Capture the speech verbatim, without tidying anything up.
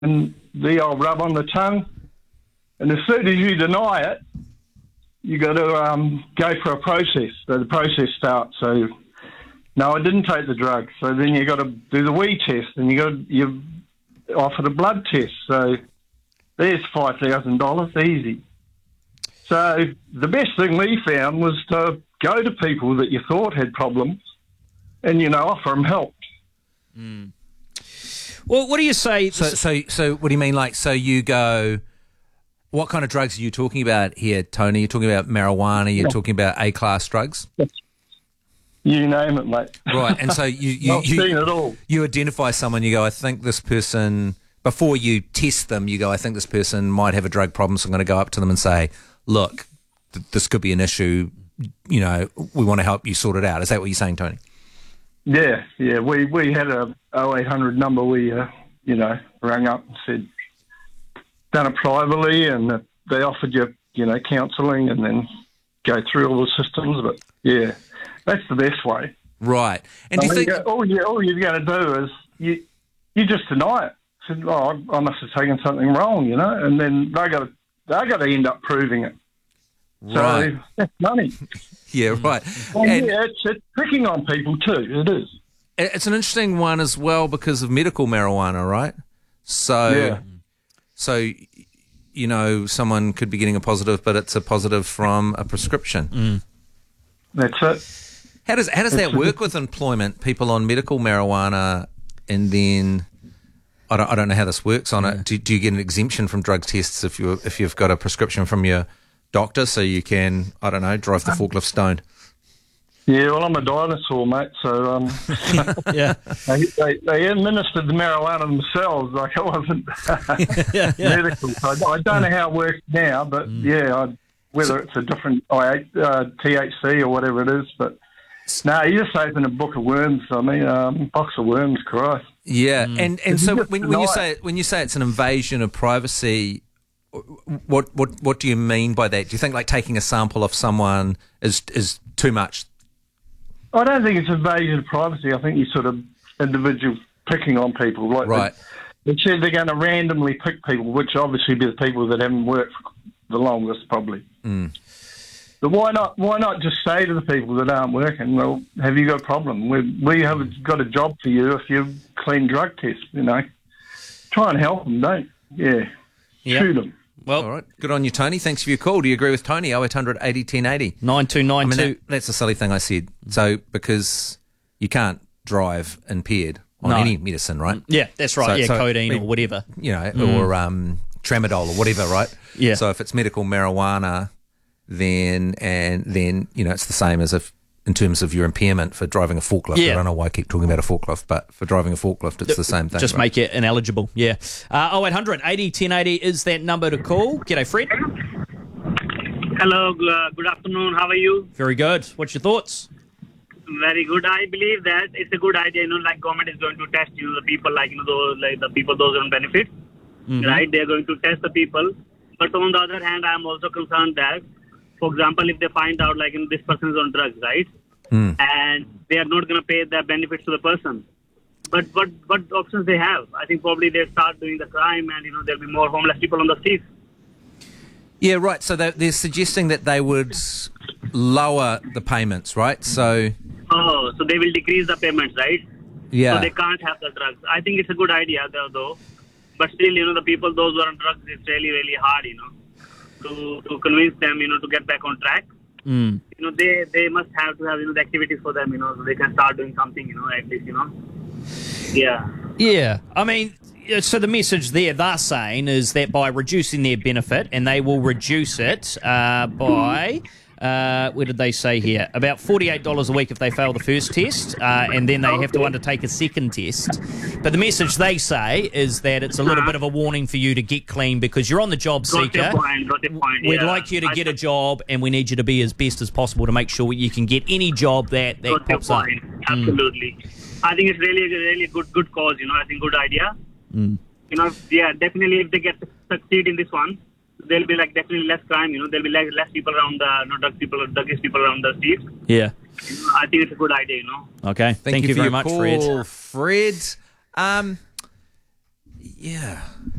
and the old rub on the tongue. And as soon as you deny it, you got to um, go for a process. So the process starts. So, no, I didn't take the drug. So then you got to do the wee test, and you got you offered a blood test. So there's five thousand dollars, easy. So the best thing we found was to go to people that you thought had problems, and you know offer them help. Mm. Well, what do you say? So, so, so, what do you mean? Like, so you go? What kind of drugs are you talking about here, Tony? You're talking about marijuana. You're yeah. talking about A-class drugs. You name it, mate. Right, and so you you I've you, seen it all. You identify someone. You go, I think this person. Before you test them, you go, I think this person might have a drug problem. So I'm going to go up to them and say, look, th- this could be an issue. You know, we want to help you sort it out. Is that what you're saying, Tony? Yeah, yeah. We we had a oh eight hundred number. We uh, you know rang up and said, done it privately, and they offered you you know counselling, and then go through all the systems. But yeah, that's the best way. Right. And do you I mean, think all you all you're going to do is you you just deny it. Said, oh, I must have taken something wrong, you know, and then they got to they got to end up proving it. Right. So that's money. Yeah, right. Well, and yeah, it's, it's picking on people too. It is. It's an interesting one as well because of medical marijuana, right? So, yeah. so you know, someone could be getting a positive, but it's a positive from a prescription. Mm. That's it. How does how does that work with employment? People on medical marijuana, and then I don't I don't know how this works on yeah. it. Do, do you get an exemption from drug tests if you if you've got a prescription from your doctor, so you can I don't know drive the forklift stoned? Yeah, well, I'm a dinosaur, mate. So um, yeah, they, they they administered the marijuana themselves. Like I wasn't yeah, yeah. medical. So I, I don't know how it works now, but mm. yeah, I, whether it's a different uh, T H C or whatever it is, but. No, you just open a book of worms. I mean, um, box of worms, Christ. Yeah, mm. and and so when, when you say when you say it's an invasion of privacy, what what what do you mean by that? Do you think like taking a sample of someone is is too much? I don't think it's invasion of privacy. I think you sort of individual picking on people. Like right. They, they said they're going to randomly pick people, which obviously be the people that haven't worked for the longest, probably. Mm. But why not? Why not just say to the people that aren't working, well, have you got a problem? We we have got a job for you if you clean drug tests. You know, try and help them. Don't yeah, yep. shoot them. Well, all right. Good on you, Tony. Thanks for your call. Do you agree with Tony? Oh eight hundred eighty ten eighty nine two nine two. I mean, that, that's a silly thing I said. So because you can't drive impaired on no. any medicine, right? Yeah, that's right. So, yeah, so, codeine I mean, or whatever, you know, mm. or um, tramadol or whatever, right? Yeah. So if it's medical marijuana. Then and then you know it's the same as if in terms of your impairment for driving a forklift. Yeah. I don't know why I keep talking about a forklift, but for driving a forklift, it's the same thing. Just right? make it ineligible. Yeah. Uh, oh eight hundred eighty ten eighty is that number to call. G'day, Fred. Hello. Uh, good afternoon. How are you? Very good. What's your thoughts? Very good. I believe that it's a good idea. You know, like government is going to test you know the people like you know those like the people those on benefit, mm-hmm. right? They're going to test the people. But on the other hand, I'm also concerned that. For example, if they find out like you know, this person is on drugs, right, mm. and they are not going to pay the benefits to the person, but what what options they have? I think probably they start doing the crime, and you know there'll be more homeless people on the streets. Yeah, right. So they're, they're suggesting that they would lower the payments, right? So oh, so they will decrease the payments, right? Yeah. So they can't have the drugs. I think it's a good idea, though. though. But still, you know, the people those who are on drugs, it's really really hard, you know. To, to convince them, you know, to get back on track. Mm. You know, they, they must have to have, you know, the activities for them, you know, so they can start doing something, you know, at least, you know. Yeah. Yeah. I mean, so the message there they're saying is that by reducing their benefit, and they will reduce it uh, by... Uh, where did they say here? About forty-eight dollars a week if they fail the first test, uh, and then they have to undertake a second test. But the message they say is that it's a little bit of a warning for you to get clean because you're on the job seeker. Got your point, got your point, We'd yeah. like you to get a job, and we need you to be as best as possible to make sure you can get any job that, that got pops your up. point. Absolutely. Mm. I think it's really, really good, good cause, you know. I think good idea. Mm. You know, yeah, definitely if they get to succeed in this one, there'll be like definitely less crime, you know. There'll be less, less people around the, no drug people, druggish people around the streets. Yeah. You know, I think it's a good idea, you know. Okay. Thank, Thank you, you very for much, call, Fred. Fred. Um, Yeah.